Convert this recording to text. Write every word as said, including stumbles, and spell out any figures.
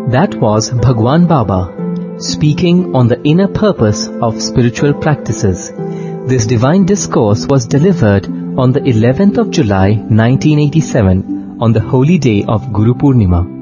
That was Bhagwan Baba, speaking on the inner purpose of spiritual practices. This divine discourse was delivered on the eleventh of July nineteen eighty-seven, on the holy day of Guru Purnima.